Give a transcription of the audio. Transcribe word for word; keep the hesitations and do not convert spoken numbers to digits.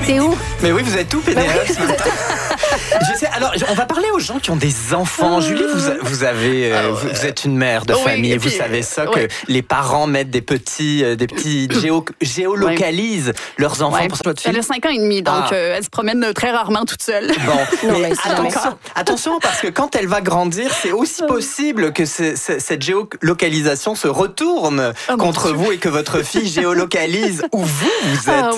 T'es où? Mais oui, vous êtes tout Pénélope ce matin. Je sais, alors, on va parler aux gens qui ont des enfants. Julie, vous, vous avez, euh, vous, vous êtes une mère de Oui, famille et puis, vous savez ça, oui. que les parents mettent des petits, euh, des petits géo, géolocalisent leurs enfants. Ouais. Pour votre Elle fille. a cinq ans et demi, donc Ah. euh, elle se promène très rarement toute seule. Bon, Non, mais mais c'est jamais attention, ça. attention, parce que quand elle va grandir, c'est aussi possible que ce- ce- cette géolocalisation se retourne Oh, mon contre Dieu. vous et que votre fille géolocalise où vous, vous êtes. Ah,